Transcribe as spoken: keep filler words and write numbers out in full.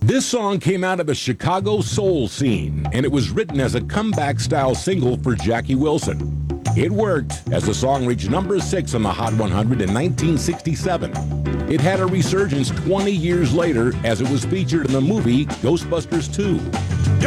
This song came out of the Chicago soul scene, and it was written as a comeback-style single for Jackie Wilson. It worked, as the song reached number six on the Hot one hundred in nineteen sixty-seven. It had a resurgence twenty years later as it was featured in the movie Ghostbusters two.